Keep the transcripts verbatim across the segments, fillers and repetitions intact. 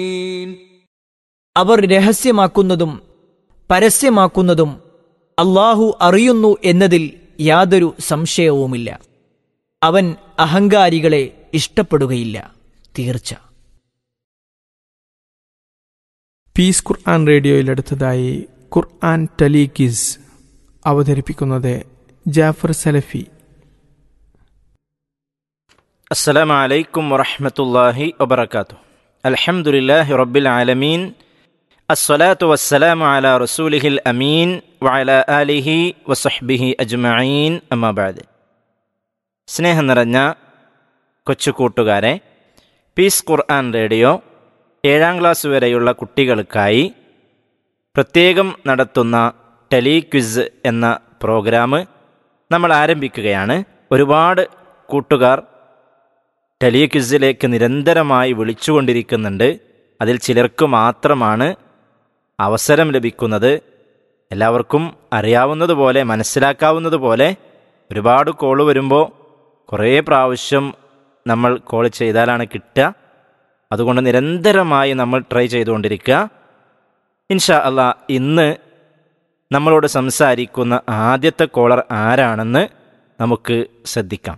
അവർ രഹസ്യമാക്കുന്നതും പരസ്യമാക്കുന്നതും അല്ലാഹു അറിയുന്നു എന്നതിൽ യാതൊരു സംശയവുമില്ല. അവൻ അഹങ്കാരികളെ ഇഷ്ടപ്പെടുകയില്ല. തീർച്ച പീസ് ഖുർആൻ റേഡിയോയിൽ അടുത്തതായി ഖുർആൻ ടലീക്കിസ് അവതരിപ്പിക്കുന്നത് ജാഫർ സലഫി. അസ്സലാമു അലൈക്കും വറഹ്മത്തുള്ളാഹി വബറകാതുഹു. അൽഹംദുലില്ലാഹി റബ്ബിൽ ആലമീൻ. അസ്സലാത്തു വസ്സലാമു അലാ റസൂലിഹിൽ അമീൻ വഅലാ ആലിഹി വസഹ്ബിഹി അജ്മഈൻ. അമ്മാ ബഅദ്. സ്നേഹം നിറഞ്ഞ കൊച്ചു കൂട്ടുകാരെ, പീസ് ഖുർആൻ റേഡിയോ ഏഴാം ക്ലാസ് വരെയുള്ള കുട്ടികൾക്കായി പ്രത്യേകം നടത്തുന്ന ടെലി ക്വിസ് എന്ന പ്രോഗ്രാം നമ്മൾ ആരംഭിക്കുകയാണ്. ഒരുപാട് കൂട്ടുകാർ ടെലി ക്വിസിലേക്ക് നിരന്തരമായി വിളിച്ചുകൊണ്ടിരിക്കുന്നുണ്ട്. അതിൽ ചിലർക്ക് മാത്രമാണ് അവസരം ലഭിക്കുന്നത്. എല്ലാവർക്കും അറിയാവുന്നതുപോലെ മനസ്സിലാക്കാവുന്നതുപോലെ ഒരുപാട് കോള് വരുമ്പോൾ കുറേ പ്രാവശ്യം നമ്മൾ കോൾ ചെയ്താലാണ് കിട്ടുക. അതുകൊണ്ട് നിരന്തരമായി നമ്മൾ ട്രൈ ചെയ്തുകൊണ്ടിരിക്കുക. ഇൻഷാ അല്ലാ, ഇന്ന് നമ്മളോട് സംസാരിക്കുന്ന ആദ്യത്തെ കോളർ ആരാണെന്ന് നമുക്ക് ശ്രദ്ധിക്കാം.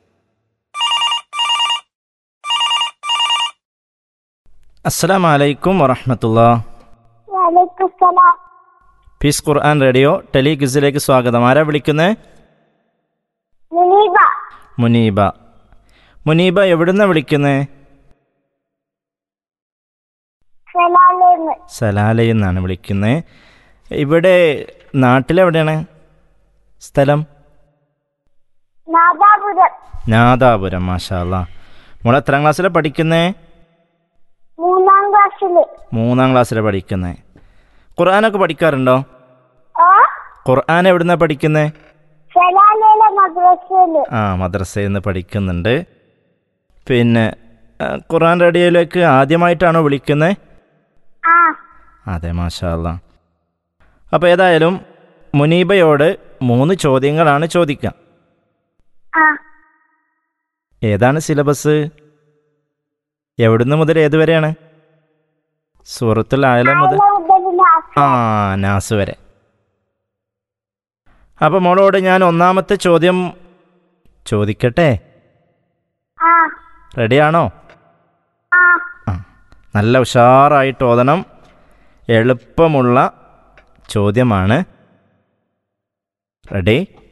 അസ്സലാമു അലൈക്കും വറഹ്മത്തുള്ളാഹി. വഅലൈക്കും സലാം. പീസ് ഖുർആൻ റേഡിയോ ടെലി ക്വിസിലേക്ക് സ്വാഗതം. ആരാ വിളിക്കുന്നത്? മുനീബ. മുനീബ. മുനീബ എവിടുന്നാ വിളിക്കുന്നത്? സലാലേന്ന്. സലാലയിൽ നിന്നാണ് വിളിക്കുന്നത്. ഇവിടെ നാട്ടിലെവിടെയാണ് സ്ഥലം? നാദാപുരം. നാദാപുരം. മാഷാ അല്ലാ. മോളെ എത്രാം ക്ലാസ്സിലാണ് പഠിക്കുന്നത്? മൂന്നാം ക്ലാസ്സില്. മൂന്നാം ക്ലാസ്സിലാണ് പഠിക്കുന്നത്. ഖുർആനൊക്കെ പഠിക്കാറുണ്ടോ? ആ ഖുർആൻ എവിടുന്നാ പഠിക്കുന്നത്? സലാലേലെ മദ്രസയില്. ആ, മദ്രസയിൽ നിന്ന് പഠിക്കുന്നുണ്ട്. പിന്നെ ആ, ഖുർആൻ റേഡിയോയിലേക്ക് ആദ്യമായിട്ടാണോ വിളിക്കുന്നത്? ആ അതെ, മാഷാ അല്ലാ. അപ്പോൾ ഏതായാലും മുനീബയോട് മൂന്ന് ചോദ്യങ്ങളാണ് ചോദിക്കുക. ആ ഏതാണ് സിലബസ്? എവിടുന്ന് മുതൽ ഏതുവരെയാണ്? സൂറത്തുൽ അഅല മുതൽ ആ നാസ് വരെ. അപ്പോൾ മോളോട് ഞാൻ ഒന്നാമത്തെ ചോദ്യം ചോദിക്കട്ടെ? ആ റെഡിയാണോ? ആ ആ, നല്ല ഉഷാറായിട്ട് ഓതണം. എളുപ്പമുള്ള ചോദ്യമാണ്. റെഡി?